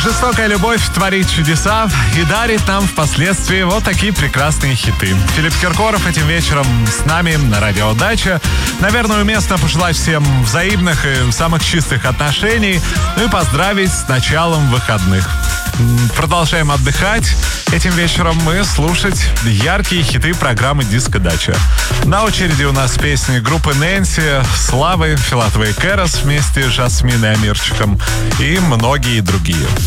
Жестокая любовь творит чудеса и дарит нам впоследствии вот такие прекрасные хиты. Филипп Киркоров этим вечером с нами на радио Дача. Наверное, уместно пожелать всем взаимных и самых чистых отношений, ну и поздравить с началом выходных. Продолжаем отдыхать этим вечером и слушать яркие хиты программы «Диско Дача». На очереди у нас песни группы Нэнси, Славы, Филатовой и Кэрос вместе с Жасминой и Амирчиком и многие другие.